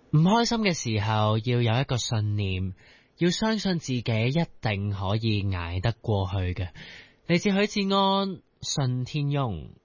唔開心嘅時候要有一個信念，要相信自己一定可以捱得過去嘅。嚟自許志安，信天翁。